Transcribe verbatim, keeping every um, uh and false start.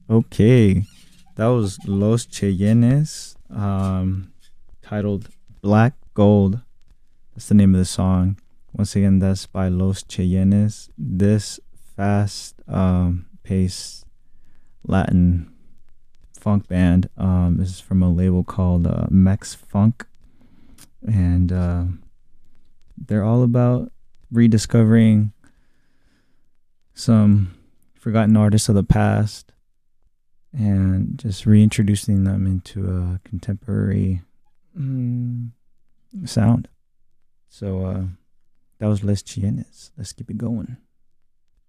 Okay, that was Los Cheyennes, um, titled Black Gold. That's the name of the song. Once again, that's by Los Cheyennes. This fast um, paced Latin funk band um, is from a label called uh, Mex Funk. And uh, they're all about rediscovering some forgotten artists of the past and just reintroducing them into a contemporary mm, sound. So uh, that was Les Chienes. Let's keep it going.